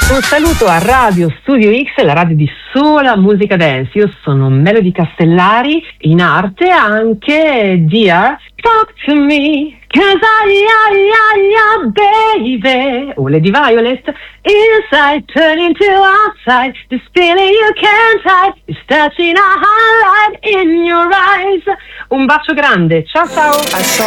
Un saluto a Radio Studio X, la radio di sola musica dance. Io sono Melody Castellari, in arte anche Dear Talk to Me, cause baby. Oh, Lady Violet. Inside turning to outside, this feeling you can't hide is touching a highlight in your eyes. Un bacio grande, ciao ciao.